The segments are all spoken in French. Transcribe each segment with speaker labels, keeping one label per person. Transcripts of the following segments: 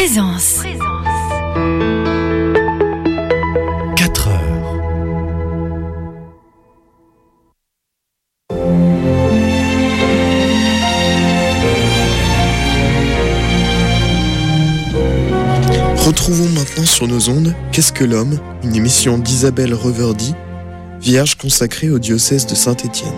Speaker 1: Présence.
Speaker 2: 4 heures. Retrouvons maintenant sur nos ondes Qu'est-ce que l'homme, une émission d'Isabelle Reverdy, vierge consacrée au diocèse de Saint-Étienne.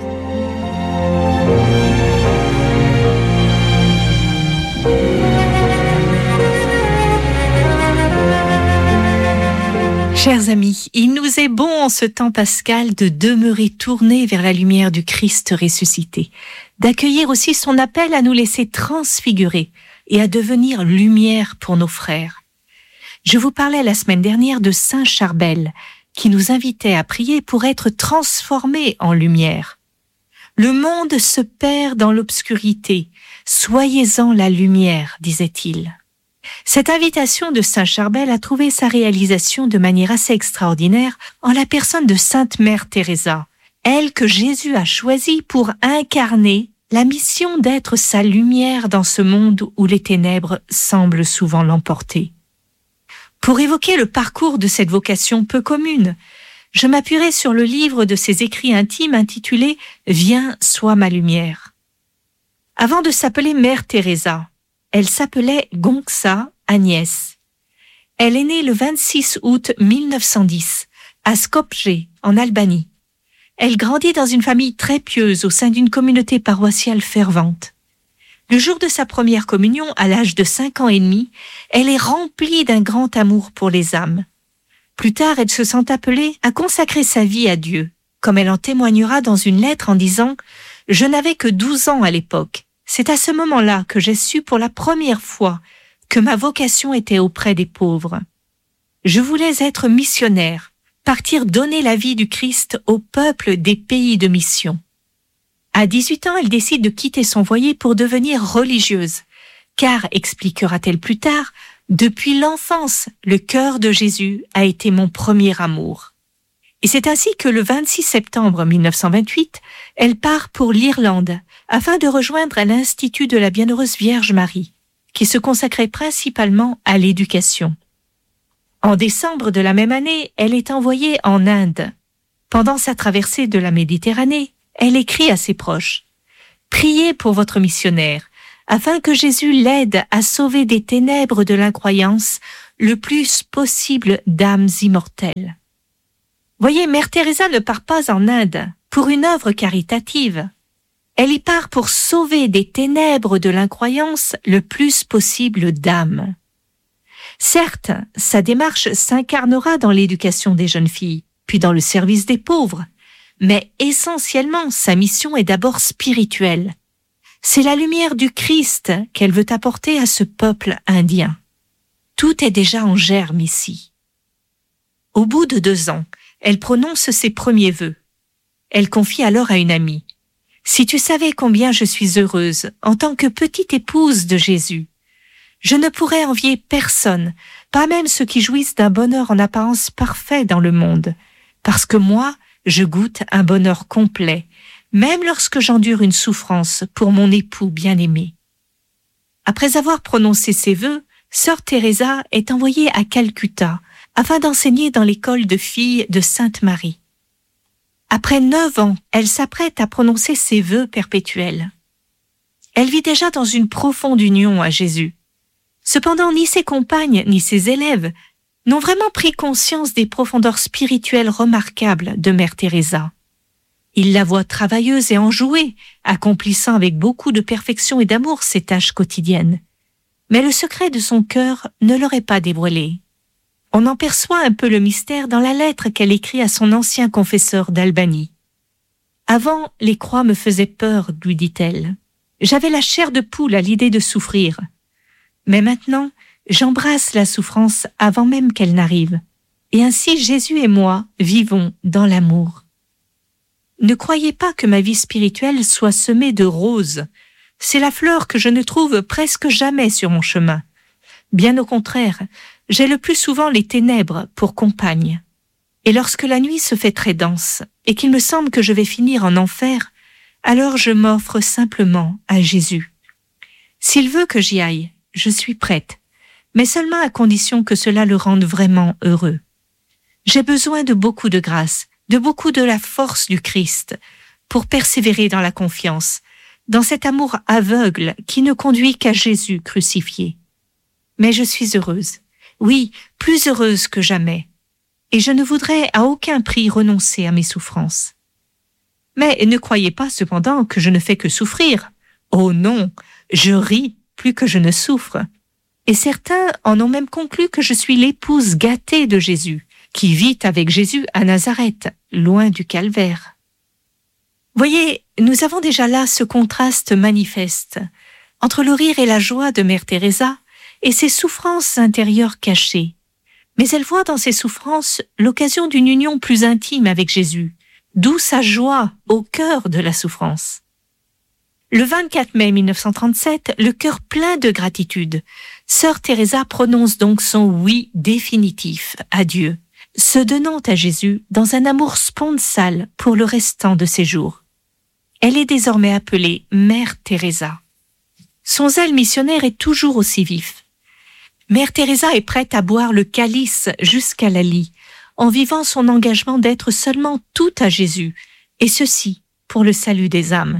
Speaker 1: Chers amis, il nous est bon en ce temps pascal de demeurer tournés vers la lumière du Christ ressuscité, d'accueillir aussi son appel à nous laisser transfigurer et à devenir lumière pour nos frères. Je vous parlais la semaine dernière de Saint Charbel, qui nous invitait à prier pour être transformés en lumière. Le monde se perd dans l'obscurité, soyez-en la lumière, disait-il. Cette invitation de Saint Charbel a trouvé sa réalisation de manière assez extraordinaire en la personne de Sainte Mère Teresa, elle que Jésus a choisie pour incarner la mission d'être sa lumière dans ce monde où les ténèbres semblent souvent l'emporter. Pour évoquer le parcours de cette vocation peu commune, je m'appuierai sur le livre de ses écrits intimes intitulé « Viens, sois ma lumière ». Avant de s'appeler Mère Teresa, elle s'appelait Gongsa Agnès. Elle est née le 26 août 1910 à Skopje, en Albanie. Elle grandit dans une famille très pieuse au sein d'une communauté paroissiale fervente. Le jour de sa première communion, à l'âge de 5 ans et demi, elle est remplie d'un grand amour pour les âmes. Plus tard, elle se sent appelée à consacrer sa vie à Dieu, comme elle en témoignera dans une lettre en disant « Je n'avais que 12 ans à l'époque. C'est à ce moment-là que j'ai su pour la première fois que ma vocation était auprès des pauvres. Je voulais être missionnaire, partir donner la vie du Christ au peuple des pays de mission. » À 18 ans, elle décide de quitter son foyer pour devenir religieuse, car, expliquera-t-elle plus tard, depuis l'enfance, le cœur de Jésus a été mon premier amour. Et c'est ainsi que le 26 septembre 1928, elle part pour l'Irlande afin de rejoindre l'Institut de la Bienheureuse Vierge Marie, qui se consacrait principalement à l'éducation. En décembre de la même année, elle est envoyée en Inde. Pendant sa traversée de la Méditerranée, elle écrit à ses proches « Priez pour votre missionnaire, afin que Jésus l'aide à sauver des ténèbres de l'incroyance le plus possible d'âmes immortelles. » Voyez, Mère Teresa ne part pas en Inde pour une œuvre caritative. Elle y part pour sauver des ténèbres de l'incroyance le plus possible d'âmes. Certes, sa démarche s'incarnera dans l'éducation des jeunes filles, puis dans le service des pauvres, mais essentiellement, sa mission est d'abord spirituelle. C'est la lumière du Christ qu'elle veut apporter à ce peuple indien. Tout est déjà en germe ici. Au bout de 2 ans, elle prononce ses premiers vœux. Elle confie alors à une amie « Si tu savais combien je suis heureuse en tant que petite épouse de Jésus, je ne pourrais envier personne, pas même ceux qui jouissent d'un bonheur en apparence parfait dans le monde, parce que moi, je goûte un bonheur complet, même lorsque j'endure une souffrance pour mon époux bien-aimé. » Après avoir prononcé ces vœux, sœur Teresa est envoyée à Calcutta afin d'enseigner dans l'école de filles de Sainte-Marie. Après 9 ans, elle s'apprête à prononcer ses vœux perpétuels. Elle vit déjà dans une profonde union à Jésus. Cependant, ni ses compagnes ni ses élèves n'ont vraiment pris conscience des profondeurs spirituelles remarquables de Mère Teresa. Ils la voient travailleuse et enjouée, accomplissant avec beaucoup de perfection et d'amour ses tâches quotidiennes. Mais le secret de son cœur ne leur est pas dévoilé. On en perçoit un peu le mystère dans la lettre qu'elle écrit à son ancien confesseur d'Albanie. « Avant, les croix me faisaient peur, lui dit-elle. J'avais la chair de poule à l'idée de souffrir. Mais maintenant, j'embrasse la souffrance avant même qu'elle n'arrive. Et ainsi Jésus et moi vivons dans l'amour. Ne croyez pas que ma vie spirituelle soit semée de roses. C'est la fleur que je ne trouve presque jamais sur mon chemin. Bien au contraire, j'ai le plus souvent les ténèbres pour compagne. Et lorsque la nuit se fait très dense et qu'il me semble que je vais finir en enfer, alors je m'offre simplement à Jésus. S'il veut que j'y aille, je suis prête. mais seulement à condition que cela le rende vraiment heureux. J'ai besoin de beaucoup de grâce, de beaucoup de la force du Christ, pour persévérer dans la confiance, dans cet amour aveugle qui ne conduit qu'à Jésus crucifié. Mais je suis heureuse, oui, plus heureuse que jamais, et je ne voudrais à aucun prix renoncer à mes souffrances. Mais ne croyez pas cependant que je ne fais que souffrir. Oh non, je ris plus que je ne souffre. Et certains en ont même conclu que je suis l'épouse gâtée de Jésus, qui vit avec Jésus à Nazareth, loin du calvaire. Voyez, nous avons déjà là ce contraste manifeste entre le rire et la joie de Mère Teresa et ses souffrances intérieures cachées. Mais elle voit dans ses souffrances l'occasion d'une union plus intime avec Jésus, d'où sa joie au cœur de la souffrance. Le 24 mai 1937, le cœur plein de gratitude, Sœur Teresa prononce donc son oui définitif à Dieu, se donnant à Jésus dans un amour sponsal pour le restant de ses jours. Elle est désormais appelée Mère Teresa. Son zèle missionnaire est toujours aussi vif. Mère Teresa est prête à boire le calice jusqu'à la lie, en vivant son engagement d'être seulement tout à Jésus, et ceci pour le salut des âmes.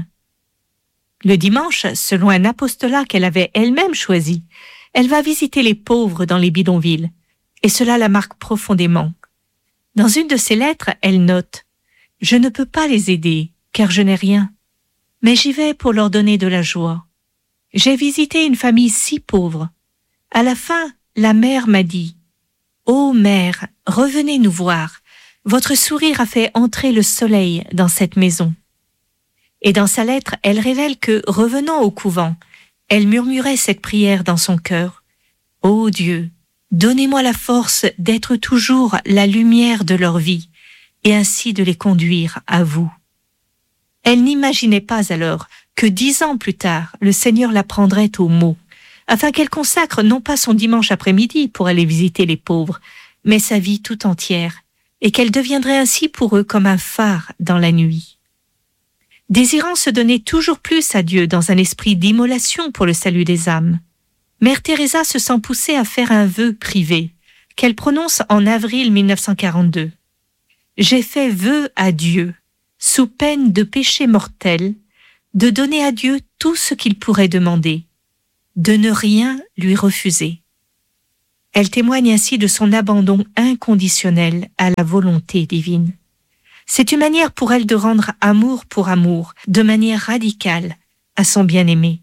Speaker 1: Le dimanche, selon un apostolat qu'elle avait elle-même choisi, elle va visiter les pauvres dans les bidonvilles, et cela la marque profondément. Dans une de ses lettres, elle note « Je ne peux pas les aider, car je n'ai rien, mais j'y vais pour leur donner de la joie. J'ai visité une famille si pauvre. À la fin, la mère m'a dit « Ô mère, revenez nous voir. Votre sourire a fait entrer le soleil dans cette maison. » Et dans sa lettre, elle révèle que, revenant au couvent, elle murmurait cette prière dans son cœur. « Ô Dieu, donnez-moi la force d'être toujours la lumière de leur vie et ainsi de les conduire à vous. » Elle n'imaginait pas alors que 10 ans plus tard, le Seigneur la prendrait au mot, afin qu'elle consacre non pas son dimanche après-midi pour aller visiter les pauvres, mais sa vie tout entière, et qu'elle deviendrait ainsi pour eux comme un phare dans la nuit. Désirant se donner toujours plus à Dieu dans un esprit d'immolation pour le salut des âmes, Mère Teresa se sent poussée à faire un vœu privé, qu'elle prononce en avril 1942. « J'ai fait vœu à Dieu, sous peine de péché mortel, de donner à Dieu tout ce qu'il pourrait demander, de ne rien lui refuser. » Elle témoigne ainsi de son abandon inconditionnel à la volonté divine. C'est une manière pour elle de rendre amour pour amour, de manière radicale, à son bien-aimé.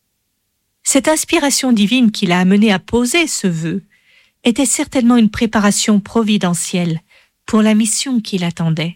Speaker 1: Cette inspiration divine qui l'a amenée à poser ce vœu était certainement une préparation providentielle pour la mission qui l'attendait.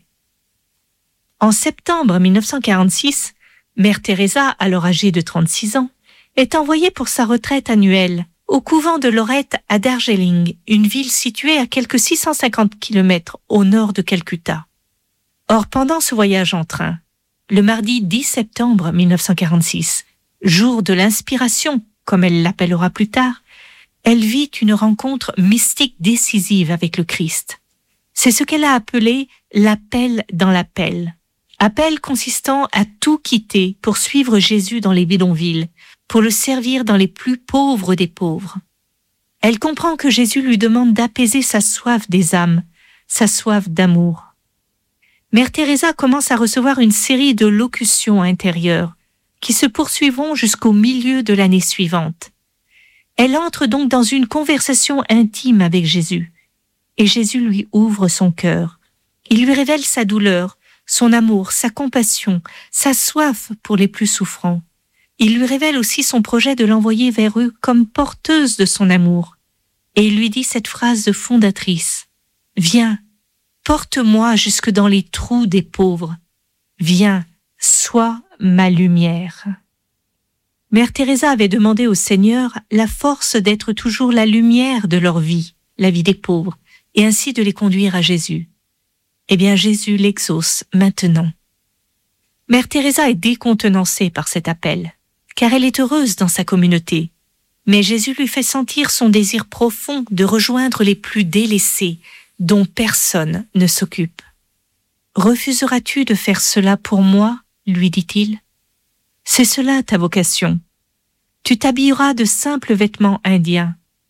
Speaker 1: En septembre 1946, Mère Teresa, alors âgée de 36 ans, est envoyée pour sa retraite annuelle au couvent de Lorette à Darjeeling, une ville située à quelques 650 km au nord de Calcutta. Or, pendant ce voyage en train, le mardi 10 septembre 1946, jour de l'inspiration, comme elle l'appellera plus tard, elle vit une rencontre mystique décisive avec le Christ. C'est ce qu'elle a appelé l'appel dans l'appel. Appel consistant à tout quitter pour suivre Jésus dans les bidonvilles, pour le servir dans les plus pauvres des pauvres. Elle comprend que Jésus lui demande d'apaiser sa soif des âmes, sa soif d'amour. Mère Teresa commence à recevoir une série de locutions intérieures qui se poursuivront jusqu'au milieu de l'année suivante. Elle entre donc dans une conversation intime avec Jésus, et Jésus lui ouvre son cœur. Il lui révèle sa douleur, son amour, sa compassion, sa soif pour les plus souffrants. Il lui révèle aussi son projet de l'envoyer vers eux comme porteuse de son amour. Et il lui dit cette phrase fondatrice. « Viens, porte-moi jusque dans les trous des pauvres. Viens, sois ma lumière. » Mère Teresa avait demandé au Seigneur la force d'être toujours la lumière de leur vie, la vie des pauvres, et ainsi de les conduire à Jésus. Eh bien, Jésus l'exauce maintenant. Mère Teresa est décontenancée par cet appel, car elle est heureuse dans sa communauté. Mais Jésus lui fait sentir son désir profond de rejoindre les plus délaissés, dont personne ne s'occupe. « Refuseras-tu de faire cela pour moi ?» lui dit-il. « C'est cela ta vocation. Tu t'habilleras de simples vêtements indiens.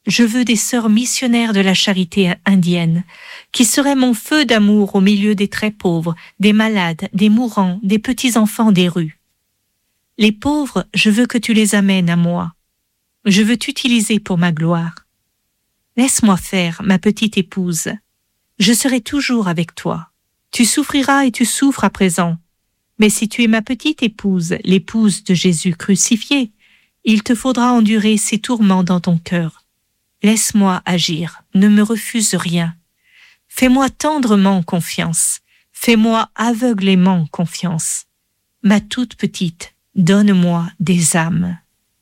Speaker 1: Je veux des sœurs missionnaires de la charité indienne, qui seraient mon feu d'amour au milieu des très pauvres, des malades, des mourants, des petits-enfants des rues. Les pauvres, je veux que tu les amènes à moi. Je veux t'utiliser pour ma gloire. Laisse-moi faire, ma petite épouse. Je serai toujours avec toi. Tu souffriras et tu souffres à présent. Mais si tu es ma petite épouse, l'épouse de Jésus crucifié, il te faudra endurer ces tourments dans ton cœur. Laisse-moi agir, ne me refuse rien. Fais-moi tendrement confiance, fais-moi aveuglément confiance. Ma toute petite, donne-moi des âmes.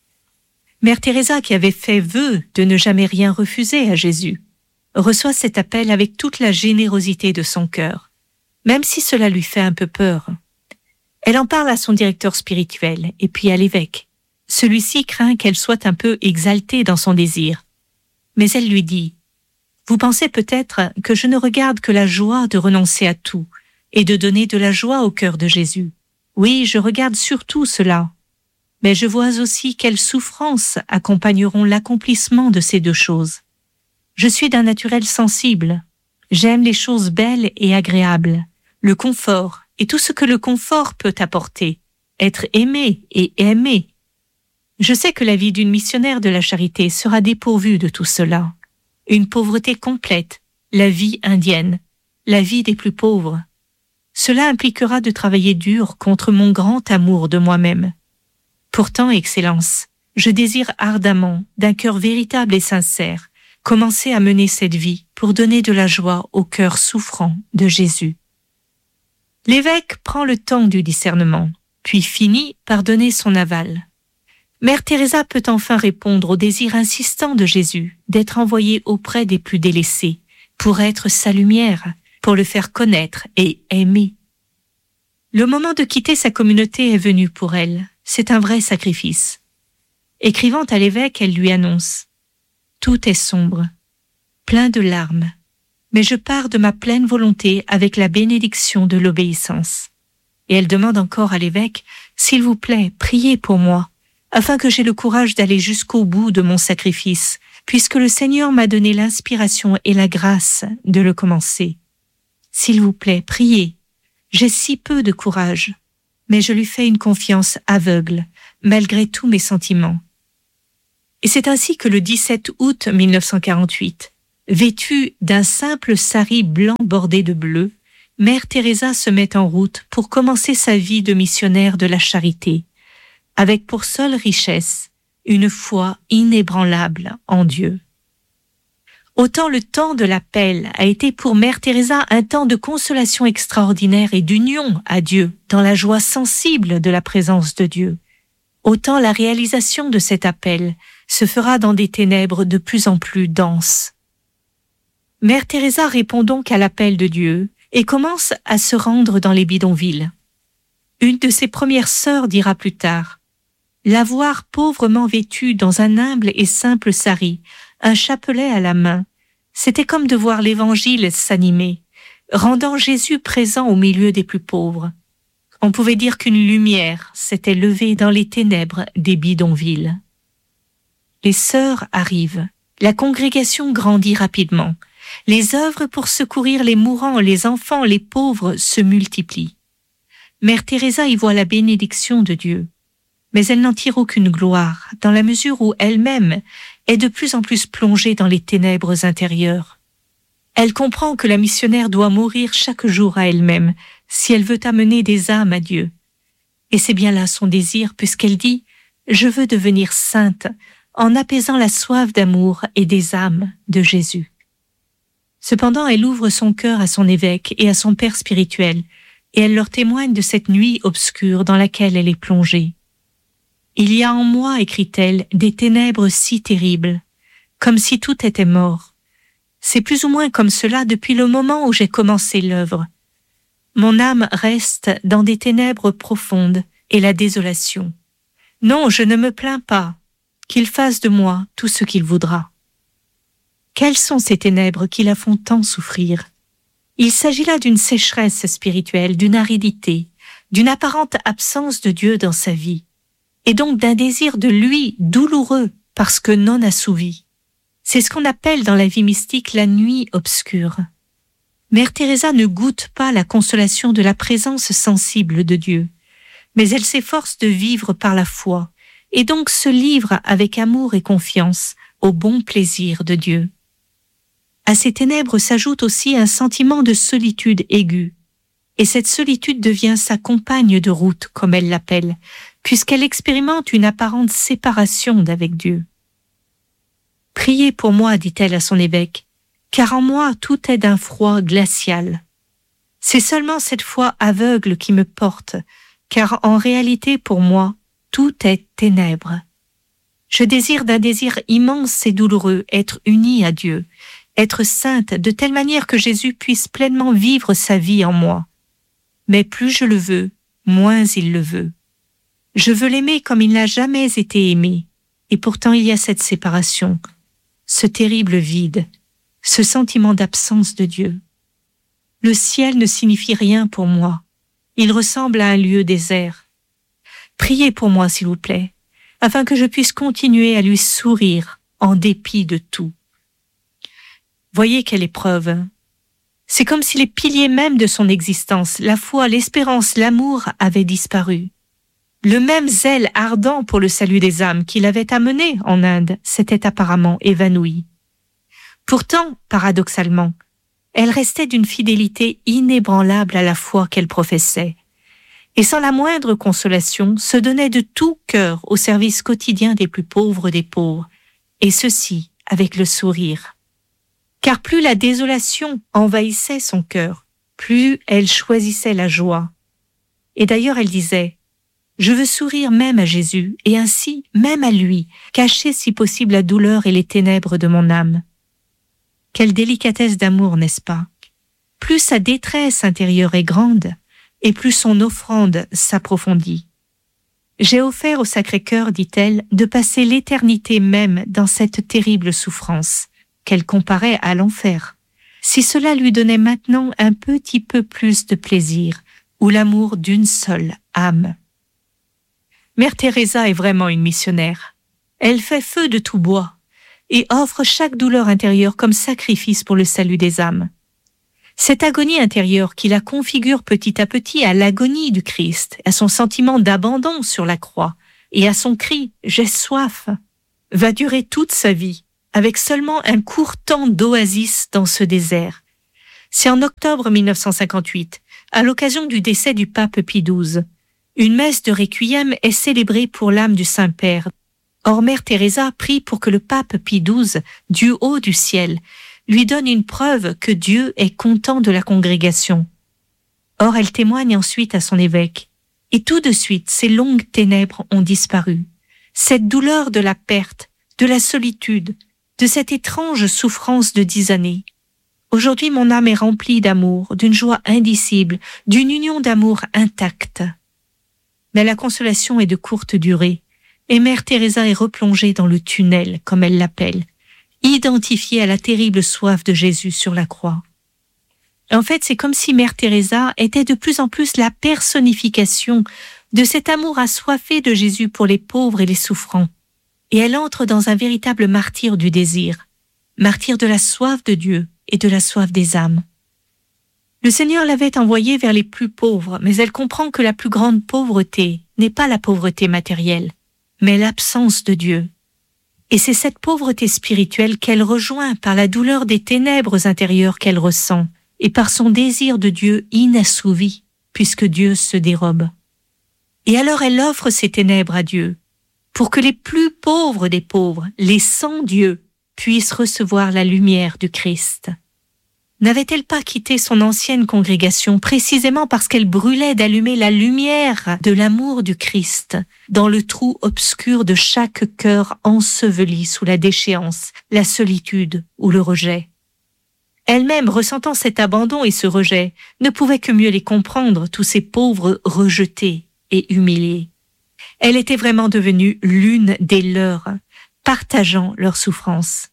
Speaker 1: Mère Teresa, qui avait fait vœu de ne jamais rien refuser à Jésus, reçoit cet appel avec toute la générosité de son cœur, même si cela lui fait un peu peur. Elle en parle à son directeur spirituel et puis à l'évêque. Celui-ci craint qu'elle soit un peu exaltée dans son désir. Mais elle lui dit « Vous pensez peut-être que je ne regarde que la joie de renoncer à tout et de donner de la joie au cœur de Jésus. Oui, je regarde surtout cela. Mais je vois aussi quelles souffrances accompagneront l'accomplissement de ces deux choses. Je suis d'un naturel sensible. J'aime les choses belles et agréables, le confort et tout ce que le confort peut apporter, être aimé et aimé. Je sais que la vie d'une missionnaire de la charité sera dépourvue de tout cela. Une pauvreté complète, la vie indienne, la vie des plus pauvres. Cela impliquera de travailler dur contre mon grand amour de moi-même. Pourtant, Excellence, je désire ardemment, d'un cœur véritable et sincère, commencer à mener cette vie pour donner de la joie au cœur souffrant de Jésus. L'évêque prend le temps du discernement, puis finit par donner son aval. Mère Teresa peut enfin répondre au désir insistant de Jésus d'être envoyée auprès des plus délaissés, pour être sa lumière, pour le faire connaître et aimer. Le moment de quitter sa communauté est venu pour elle. C'est un vrai sacrifice. Écrivant à l'évêque, elle lui annonce « Tout est sombre, plein de larmes, mais je pars de ma pleine volonté avec la bénédiction de l'obéissance. » Et elle demande encore à l'évêque « S'il vous plaît, priez pour moi, afin que j'aie le courage d'aller jusqu'au bout de mon sacrifice, puisque le Seigneur m'a donné l'inspiration et la grâce de le commencer. S'il vous plaît, priez. J'ai si peu de courage, mais je lui fais une confiance aveugle, malgré tous mes sentiments. » Et c'est ainsi que le 17 août 1948, vêtue d'un simple sari blanc bordé de bleu, Mère Teresa se met en route pour commencer sa vie de missionnaire de la charité, avec pour seule richesse une foi inébranlable en Dieu. Autant le temps de l'appel a été pour Mère Teresa un temps de consolation extraordinaire et d'union à Dieu, dans la joie sensible de la présence de Dieu, autant la réalisation de cet appel se fera dans des ténèbres de plus en plus denses. Mère Teresa répond donc à l'appel de Dieu et commence à se rendre dans les bidonvilles. Une de ses premières sœurs dira plus tard « La voir pauvrement vêtue dans un humble et simple sari, un chapelet à la main, c'était comme de voir l'Évangile s'animer, rendant Jésus présent au milieu des plus pauvres. On pouvait dire qu'une lumière s'était levée dans les ténèbres des bidonvilles. » Les sœurs arrivent, la congrégation grandit rapidement, les œuvres pour secourir les mourants, les enfants, les pauvres se multiplient. Mère Teresa y voit la bénédiction de Dieu, mais elle n'en tire aucune gloire, dans la mesure où elle-même est de plus en plus plongée dans les ténèbres intérieures. Elle comprend que la missionnaire doit mourir chaque jour à elle-même si elle veut amener des âmes à Dieu. Et c'est bien là son désir, puisqu'elle dit « Je veux devenir sainte en apaisant la soif d'amour et des âmes de Jésus. » Cependant, elle ouvre son cœur à son évêque et à son père spirituel, et elle leur témoigne de cette nuit obscure dans laquelle elle est plongée. « Il y a en moi, écrit-elle, des ténèbres si terribles, comme si tout était mort. C'est plus ou moins comme cela depuis le moment où j'ai commencé l'œuvre. Mon âme reste dans des ténèbres profondes et la désolation. Non, je ne me plains pas, qu'il fasse de moi tout ce qu'il voudra. » Quelles sont ces ténèbres qui la font tant souffrir? Il s'agit là d'une sécheresse spirituelle, d'une aridité, d'une apparente absence de Dieu dans sa vie, et donc d'un désir de lui douloureux parce que non assouvi. C'est ce qu'on appelle dans la vie mystique la nuit obscure. Mère Teresa ne goûte pas la consolation de la présence sensible de Dieu, mais elle s'efforce de vivre par la foi et donc se livre avec amour et confiance au bon plaisir de Dieu. À ces ténèbres s'ajoute aussi un sentiment de solitude aiguë, et cette solitude devient sa compagne de route, comme elle l'appelle, puisqu'elle expérimente une apparente séparation d'avec Dieu. « Priez pour moi, dit-elle à son évêque, car en moi tout est d'un froid glacial. C'est seulement cette foi aveugle qui me porte, car en réalité pour moi, tout est ténèbres. Je désire d'un désir immense et douloureux être unie à Dieu, être sainte de telle manière que Jésus puisse pleinement vivre sa vie en moi. Mais plus je le veux, moins il le veut. Je veux l'aimer comme il n'a jamais été aimé, et pourtant il y a cette séparation, ce terrible vide, ce sentiment d'absence de Dieu. Le ciel ne signifie rien pour moi, il ressemble à un lieu désert. Priez pour moi, s'il vous plaît, afin que je puisse continuer à lui sourire en dépit de tout. » Voyez quelle épreuve. C'est comme si les piliers mêmes de son existence, la foi, l'espérance, l'amour avaient disparu. Le même zèle ardent pour le salut des âmes qui l'avait amené en Inde s'était apparemment évanoui. Pourtant, paradoxalement, elle restait d'une fidélité inébranlable à la foi qu'elle professait, et sans la moindre consolation se donnait de tout cœur au service quotidien des plus pauvres des pauvres, et ceci avec le sourire. Car plus la désolation envahissait son cœur, plus elle choisissait la joie. Et d'ailleurs elle disait « Je veux sourire même à Jésus, et ainsi, même à lui, cacher si possible la douleur et les ténèbres de mon âme. » Quelle délicatesse d'amour, n'est-ce pas? Plus sa détresse intérieure est grande, et plus son offrande s'approfondit. J'ai offert au Sacré-Cœur, dit-elle, de passer l'éternité même dans cette terrible souffrance, qu'elle comparait à l'enfer, si cela lui donnait maintenant un petit peu plus de plaisir ou l'amour d'une seule âme. Mère Teresa est vraiment une missionnaire. Elle fait feu de tout bois et offre chaque douleur intérieure comme sacrifice pour le salut des âmes. Cette agonie intérieure qui la configure petit à petit à l'agonie du Christ, à son sentiment d'abandon sur la croix et à son cri « J'ai soif », va durer toute sa vie, avec seulement un court temps d'oasis dans ce désert. C'est en octobre 1958, à l'occasion du décès du pape Pie XII. Une messe de requiem est célébrée pour l'âme du Saint-Père. Or, Mère Teresa prie pour que le pape Pie XII, du haut du ciel, lui donne une preuve que Dieu est content de la congrégation. Or, elle témoigne ensuite à son évêque. Et tout de suite, ces longues ténèbres ont disparu. Cette douleur de la perte, de la solitude, de cette étrange souffrance de 10 années. Aujourd'hui, mon âme est remplie d'amour, d'une joie indicible, d'une union d'amour intacte. Mais la consolation est de courte durée, et Mère Teresa est replongée dans le tunnel, comme elle l'appelle, identifiée à la terrible soif de Jésus sur la croix. En fait, c'est comme si Mère Teresa était de plus en plus la personnification de cet amour assoiffé de Jésus pour les pauvres et les souffrants. Et elle entre dans un véritable martyre du désir, martyre de la soif de Dieu et de la soif des âmes. Le Seigneur l'avait envoyée vers les plus pauvres, mais elle comprend que la plus grande pauvreté n'est pas la pauvreté matérielle, mais l'absence de Dieu. Et c'est cette pauvreté spirituelle qu'elle rejoint par la douleur des ténèbres intérieures qu'elle ressent et par son désir de Dieu inassouvi, puisque Dieu se dérobe. Et alors elle offre ces ténèbres à Dieu, pour que les plus pauvres des pauvres, les sans Dieu, puissent recevoir la lumière du Christ. N'avait-elle pas quitté son ancienne congrégation précisément parce qu'elle brûlait d'allumer la lumière de l'amour du Christ dans le trou obscur de chaque cœur enseveli sous la déchéance, la solitude ou le rejet? Elle-même, ressentant cet abandon et ce rejet, ne pouvait que mieux les comprendre, tous ces pauvres rejetés et humiliés. Elle était vraiment devenue l'une des leurs, partageant leur souffrance.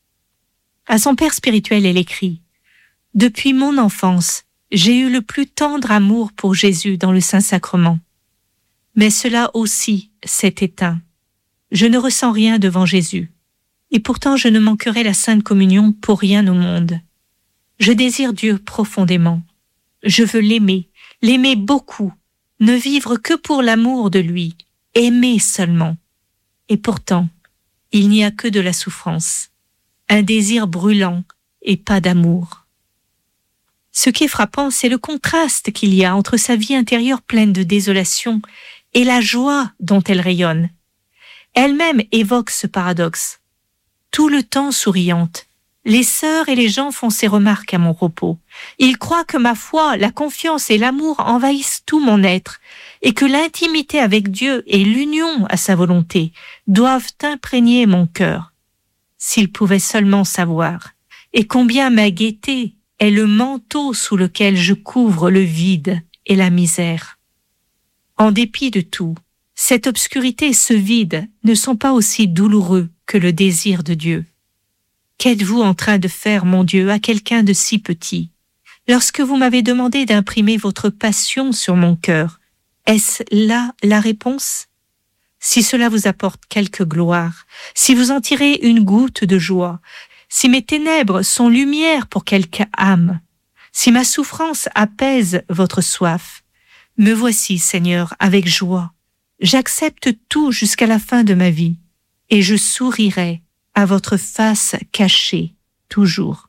Speaker 1: À son père spirituel, elle écrit « Depuis mon enfance, j'ai eu le plus tendre amour pour Jésus dans le Saint-Sacrement. Mais cela aussi s'est éteint. Je ne ressens rien devant Jésus. et pourtant je ne manquerai la Sainte Communion pour rien au monde. Je désire Dieu profondément. Je veux l'aimer beaucoup, ne vivre que pour l'amour de lui, aimer seulement. Et pourtant, il n'y a que de la souffrance, un désir brûlant et pas d'amour. Ce qui est frappant, c'est le contraste qu'il y a entre sa vie intérieure pleine de désolation et la joie dont elle rayonne. Elle-même évoque ce paradoxe. Tout le temps souriante, les sœurs et les gens font ces remarques à mon propos. Ils croient que ma foi, la confiance et l'amour envahissent tout mon être et que l'intimité avec Dieu et l'union à sa volonté doivent imprégner mon cœur. S'ils pouvaient seulement savoir, et combien ma gaieté est le manteau sous lequel je couvre le vide et la misère. En dépit de tout, cette obscurité et ce vide ne sont pas aussi douloureux que le désir de Dieu. Qu'êtes-vous en train de faire, mon Dieu, à quelqu'un de si petit? Lorsque vous m'avez demandé d'imprimer votre passion sur mon cœur, est-ce là la réponse? Si cela vous apporte quelque gloire, si vous en tirez une goutte de joie, si mes ténèbres sont lumière pour quelque âme, si ma souffrance apaise votre soif, me voici, Seigneur, avec joie. J'accepte tout jusqu'à la fin de ma vie, et je sourirai à votre face cachée, toujours.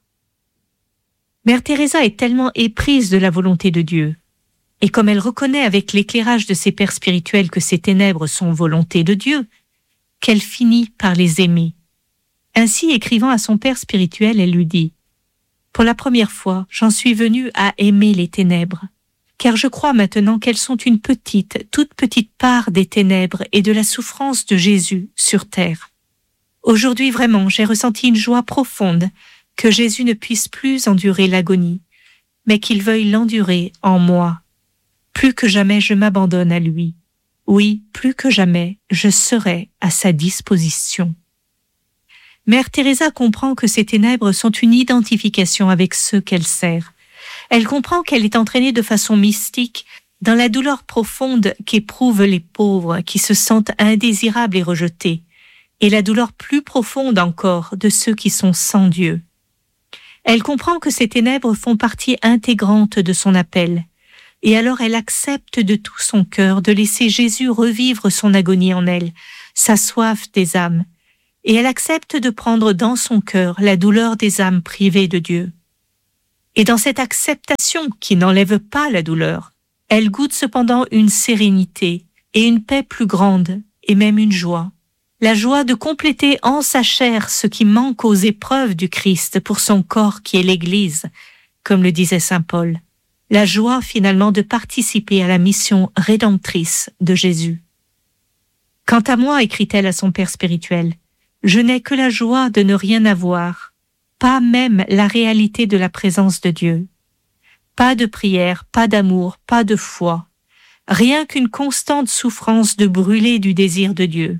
Speaker 1: Mère Teresa est tellement éprise de la volonté de Dieu, et comme elle reconnaît avec l'éclairage de ses pères spirituels que ces ténèbres sont volonté de Dieu, qu'elle finit par les aimer. Ainsi, écrivant à son père spirituel, elle lui dit « Pour la première fois, j'en suis venue à aimer les ténèbres, car je crois maintenant qu'elles sont une petite, toute petite part des ténèbres et de la souffrance de Jésus sur terre. Aujourd'hui, vraiment, j'ai ressenti une joie profonde que Jésus ne puisse plus endurer l'agonie, mais qu'il veuille l'endurer en moi. Plus que jamais, je m'abandonne à lui. Oui, plus que jamais, je serai à sa disposition. » Mère Teresa comprend que ces ténèbres sont une identification avec ceux qu'elle sert. Elle comprend qu'elle est entraînée de façon mystique dans la douleur profonde qu'éprouvent les pauvres qui se sentent indésirables et rejetés, et la douleur plus profonde encore de ceux qui sont sans Dieu. Elle comprend que ces ténèbres font partie intégrante de son appel, et alors elle accepte de tout son cœur de laisser Jésus revivre son agonie en elle, sa soif des âmes, et elle accepte de prendre dans son cœur la douleur des âmes privées de Dieu. Et dans cette acceptation qui n'enlève pas la douleur, elle goûte cependant une sérénité et une paix plus grande, et même une joie. La joie de compléter en sa chair ce qui manque aux épreuves du Christ pour son corps qui est l'Église, comme le disait saint Paul. La joie finalement de participer à la mission rédemptrice de Jésus. Quant à moi, écrit-elle à son père spirituel, je n'ai que la joie de ne rien avoir, pas même la réalité de la présence de Dieu. Pas de prière, pas d'amour, pas de foi, rien qu'une constante souffrance de brûler du désir de Dieu.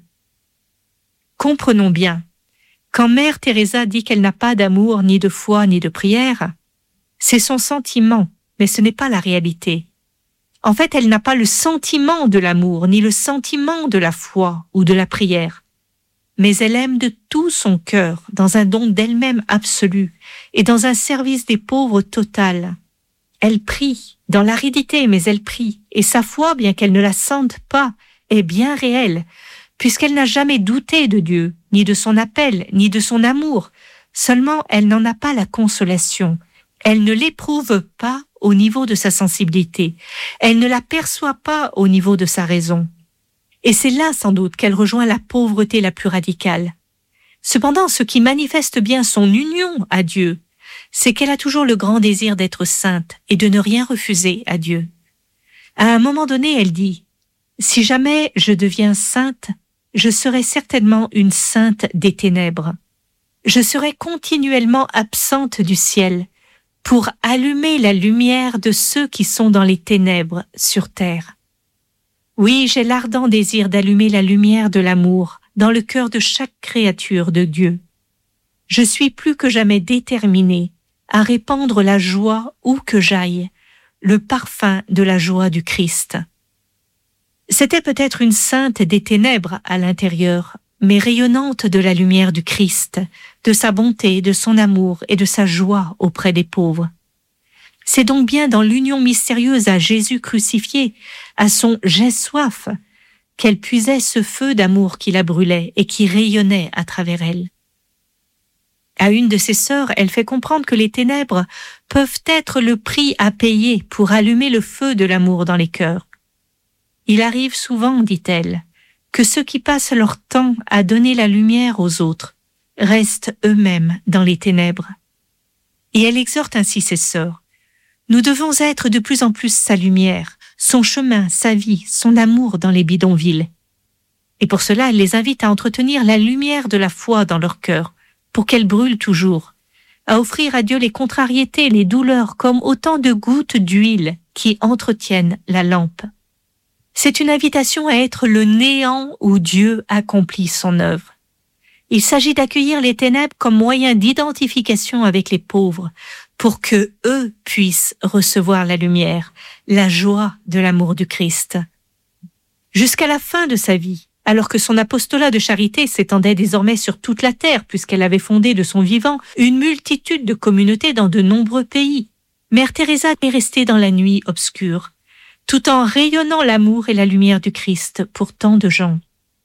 Speaker 1: Comprenons bien, quand Mère Teresa dit qu'elle n'a pas d'amour, ni de foi, ni de prière, c'est son sentiment, mais ce n'est pas la réalité. En fait, elle n'a pas le sentiment de l'amour, ni le sentiment de la foi ou de la prière. Mais elle aime de tout son cœur, dans un don d'elle-même absolu et dans un service des pauvres total. Elle prie, dans l'aridité, mais elle prie, et sa foi, bien qu'elle ne la sente pas, est bien réelle, puisqu'elle n'a jamais douté de Dieu, ni de son appel, ni de son amour. Seulement, elle n'en a pas la consolation. Elle ne l'éprouve pas au niveau de sa sensibilité. Elle ne la perçoit pas au niveau de sa raison. Et c'est là, sans doute, qu'elle rejoint la pauvreté la plus radicale. Cependant, ce qui manifeste bien son union à Dieu, c'est qu'elle a toujours le grand désir d'être sainte et de ne rien refuser à Dieu. À un moment donné, elle dit « Si jamais je deviens sainte, je serai certainement une sainte des ténèbres. Je serai continuellement absente du ciel pour allumer la lumière de ceux qui sont dans les ténèbres sur terre. Oui, j'ai l'ardent désir d'allumer la lumière de l'amour dans le cœur de chaque créature de Dieu. Je suis plus que jamais déterminée à répandre la joie où que j'aille, le parfum de la joie du Christ. » C'était peut-être une sainte des ténèbres à l'intérieur, mais rayonnante de la lumière du Christ, de sa bonté, de son amour et de sa joie auprès des pauvres. C'est donc bien dans l'union mystérieuse à Jésus crucifié, à son « j'ai soif », qu'elle puisait ce feu d'amour qui la brûlait et qui rayonnait à travers elle. À une de ses sœurs, elle fait comprendre que les ténèbres peuvent être le prix à payer pour allumer le feu de l'amour dans les cœurs. Il arrive souvent, dit-elle, que ceux qui passent leur temps à donner la lumière aux autres restent eux-mêmes dans les ténèbres. Et elle exhorte ainsi ses sœurs. Nous devons être de plus en plus sa lumière, son chemin, sa vie, son amour dans les bidonvilles. Et pour cela, elle les invite à entretenir la lumière de la foi dans leur cœur, pour qu'elle brûle toujours, à offrir à Dieu les contrariétés, les douleurs, comme autant de gouttes d'huile qui entretiennent la lampe. C'est une invitation à être le néant où Dieu accomplit son œuvre. Il s'agit d'accueillir les ténèbres comme moyen d'identification avec les pauvres, pour que eux puissent recevoir la lumière, la joie de l'amour du Christ. Jusqu'à la fin de sa vie, alors que son apostolat de charité s'étendait désormais sur toute la terre, puisqu'elle avait fondé de son vivant une multitude de communautés dans de nombreux pays, Mère Teresa est restée dans la nuit obscure, tout en rayonnant l'amour et la lumière du Christ pour tant de gens.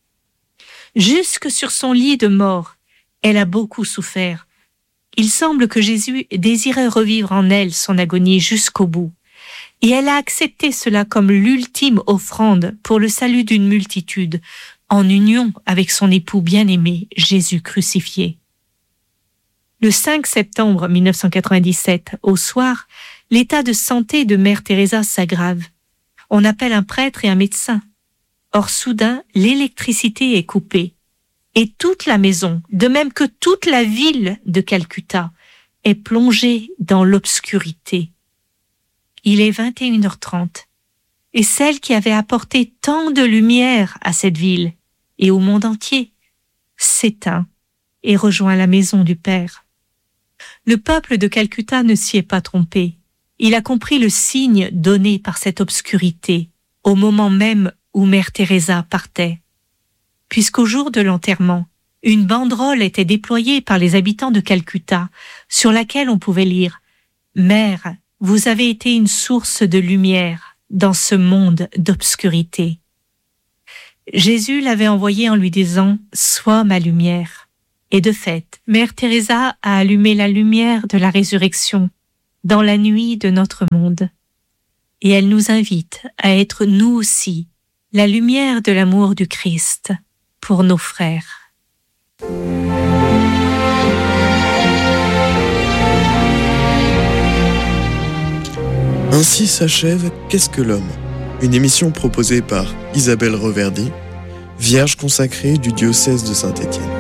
Speaker 1: Jusque sur son lit de mort, elle a beaucoup souffert. Il semble que Jésus désirait revivre en elle son agonie jusqu'au bout, et elle a accepté cela comme l'ultime offrande pour le salut d'une multitude, en union avec son époux bien-aimé, Jésus crucifié. Le 5 septembre 1997, au soir, l'état de santé de Mère Teresa s'aggrave. On appelle un prêtre et un médecin. Or, soudain, l'électricité est coupée. Et toute la maison, de même que toute la ville de Calcutta, est plongée dans l'obscurité. Il est 21h30, et celle qui avait apporté tant de lumière à cette ville et au monde entier s'éteint et rejoint la maison du Père. Le peuple de Calcutta ne s'y est pas trompé. Il a compris le signe donné par cette obscurité au moment même où Mère Teresa partait. Puisqu'au jour de l'enterrement, une banderole était déployée par les habitants de Calcutta sur laquelle on pouvait lire « Mère, vous avez été une source de lumière dans ce monde d'obscurité. » Jésus l'avait envoyée en lui disant « Sois ma lumière ». Et de fait, Mère Teresa a allumé la lumière de la résurrection dans la nuit de notre monde. Et elle nous invite à être nous aussi la lumière de l'amour du Christ pour nos frères.
Speaker 2: Ainsi s'achève Qu'est-ce que l'homme ? Une émission proposée par Isabelle Reverdy, vierge consacrée du diocèse de Saint-Étienne.